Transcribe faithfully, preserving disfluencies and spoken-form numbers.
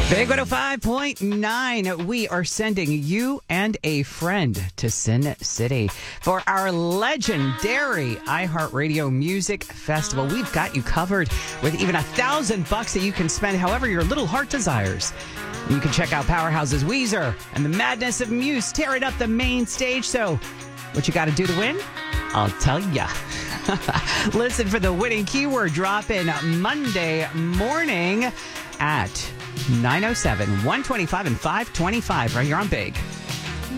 Big one oh five point nine. We are sending you and a friend to Sin City for our legendary iHeartRadio Music Festival. We've got you covered with even a thousand bucks that you can spend however your little heart desires. You can check out powerhouses Weezer and the madness of Muse tearing up the main stage. So what you got to do to win? I'll tell ya. Listen for the winning keyword drop in Monday morning at nine oh seven, one twenty-five, and five twenty-five right here on Big.